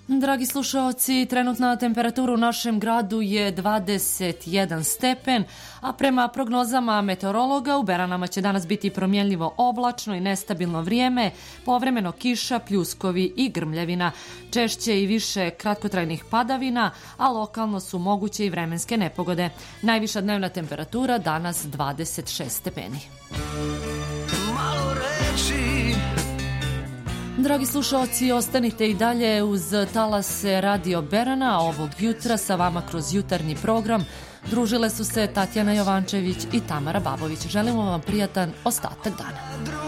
Dragi slušaoci, trenutna temperatura u našem gradu je 21 stepen, a prema prognozama meteorologa u Beranama će danas biti promjenljivo oblačno i nestabilno vrijeme, povremeno kiša, pljuskovi i grmljavina, češće i više kratkotrajnih padavina, a lokalno su moguće i vremenske nepogode. Najviša dnevna temperatura danas 26 stepeni. Dragi slušaoci, ostanite i dalje uz talase Radio Berana. Ovog jutra sa vama kroz jutarnji program družile su se Tatjana Jovančević i Tamara Babović. Želimo vam prijatan ostatak dana.